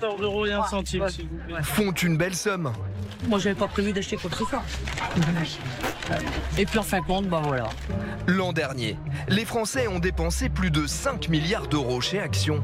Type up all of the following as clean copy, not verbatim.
14 € et 1 centime, s'il vous plaît. Font une belle somme. Moi, j'avais pas prévu d'acheter quoi que ce soit. Et puis en fin de compte, bah voilà. L'an dernier, les Français ont dépensé plus de 5 milliards d'euros chez Action.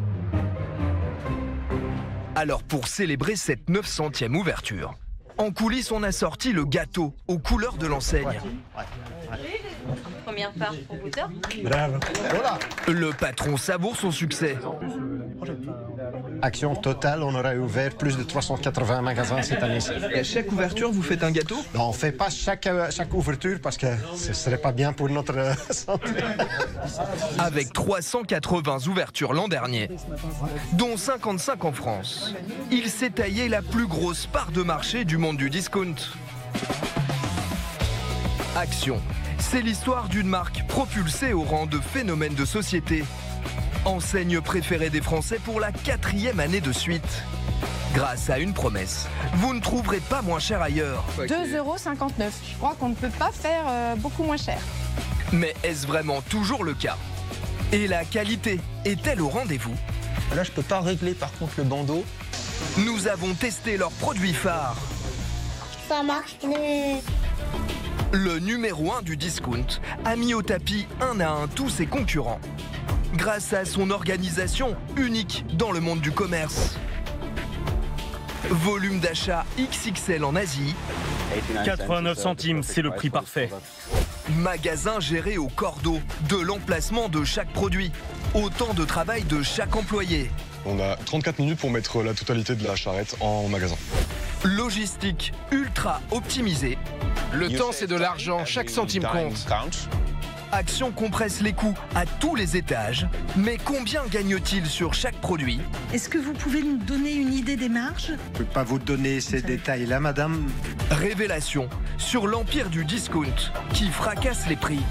Alors pour célébrer cette 900e ouverture, en coulisses on a sorti le gâteau aux couleurs de l'enseigne. Première part pour goûter. Le patron savoure son succès. Action totale, on aurait ouvert plus de 380 magasins cette année-ci. Et à chaque ouverture, vous faites un gâteau? Non, on ne fait pas chaque ouverture parce que ce ne serait pas bien pour notre santé. Avec 380 ouvertures l'an dernier, dont 55 en France, il s'est taillé la plus grosse part de marché du monde du discount. Action, c'est l'histoire d'une marque propulsée au rang de phénomène de société. Enseigne préférée des Français pour la 4e année de suite. Grâce à une promesse, vous ne trouverez pas moins cher ailleurs. 2,59 €. Je crois qu'on ne peut pas faire beaucoup moins cher. Mais est-ce vraiment toujours le cas? Et la qualité est-elle au rendez-vous? Là, je peux pas régler par contre le bandeau. Nous avons testé leurs produits phares. Ça marche plus. Le numéro 1 du discount a mis au tapis un à un tous ses concurrents. Grâce à son organisation unique dans le monde du commerce. Volume d'achat XXL en Asie. 89 centimes, c'est le prix parfait. Magasin géré au cordeau, de l'emplacement de chaque produit. Autant de travail de chaque employé. On a 34 minutes pour mettre la totalité de la charrette en magasin. Logistique ultra optimisée. Le temps, c'est de l'argent, chaque centime compte. Action compresse les coûts à tous les étages. Mais combien gagne-t-il sur chaque produit? Est-ce que vous pouvez nous donner une idée des marges? Je ne peux pas vous donner ces détails-là, madame. Révélation sur l'empire du discount qui fracasse les prix.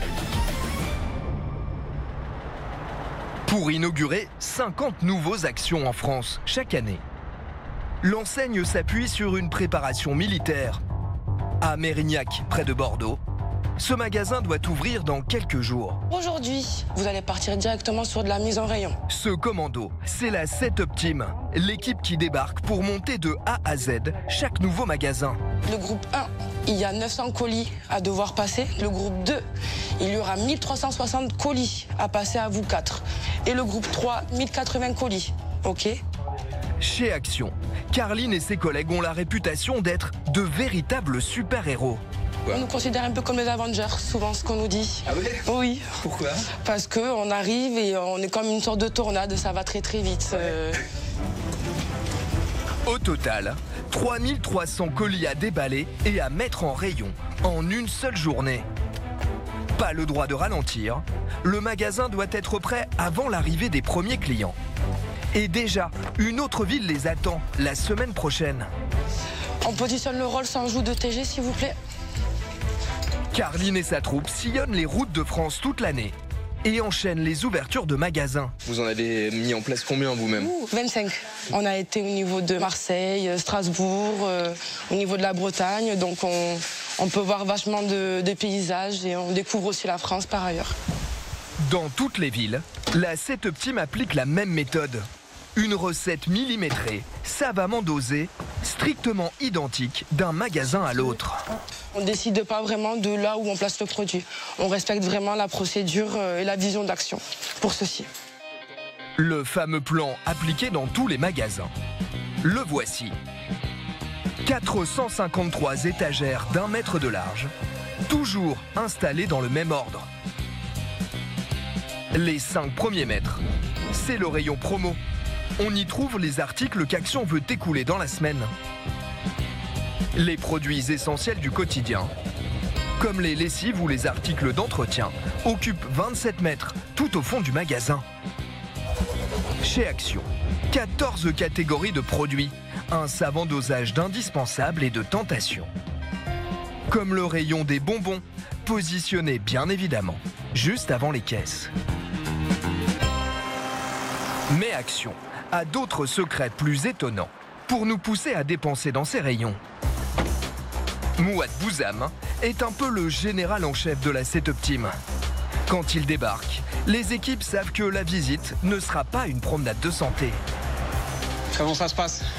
Pour inaugurer 50 nouveaux actions en France chaque année. L'enseigne s'appuie sur une préparation militaire. À Mérignac, près de Bordeaux, ce magasin doit ouvrir dans quelques jours. Aujourd'hui, vous allez partir directement sur de la mise en rayon. Ce commando, c'est la Setup Team, l'équipe qui débarque pour monter de A à Z chaque nouveau magasin. Le groupe 1, il y a 900 colis à devoir passer. Le groupe 2, il y aura 1360 colis à passer à vous 4. Et le groupe 3, 1080 colis. OK? Chez Action, Carline et ses collègues ont la réputation d'être de véritables super-héros. On nous considère un peu comme les Avengers, souvent ce qu'on nous dit. Ah oui? Oui. Pourquoi? Parce qu'on arrive et on est comme une sorte de tornade, ça va très très vite. Au total, 3300 colis à déballer et à mettre en rayon en une seule journée. Pas le droit de ralentir, le magasin doit être prêt avant l'arrivée des premiers clients. Et déjà, une autre ville les attend la semaine prochaine. On positionne le Rolls en joue de TG, s'il vous plaît. Carline et sa troupe sillonnent les routes de France toute l'année et enchaînent les ouvertures de magasins. Vous en avez mis en place combien vous-même? 25. On a été au niveau de Marseille, Strasbourg, au niveau de la Bretagne. Donc on peut voir vachement de paysages et on découvre aussi la France par ailleurs. Dans toutes les villes, la Setup Team applique la même méthode. Une recette millimétrée, savamment dosée, strictement identique d'un magasin à l'autre. On ne décide pas vraiment de là où on place le produit. On respecte vraiment la procédure et la vision d'Action pour ceci. Le fameux plan appliqué dans tous les magasins. Le voici. 453 étagères d'1 mètre de large, toujours installées dans le même ordre. Les 5 premiers mètres, c'est le rayon promo. On y trouve les articles qu'Action veut écouler dans la semaine. Les produits essentiels du quotidien, comme les lessives ou les articles d'entretien, occupent 27 mètres tout au fond du magasin. Chez Action, 14 catégories de produits, un savant dosage d'indispensables et de tentations. Comme le rayon des bonbons, positionné bien évidemment, juste avant les caisses. Mais Action a d'autres secrets plus étonnants pour nous pousser à dépenser dans ces rayons. Mouad Bouzam est un peu le général en chef de la Setup Team. Quand il débarque, les équipes savent que la visite ne sera pas une promenade de santé. Comment ça se passe?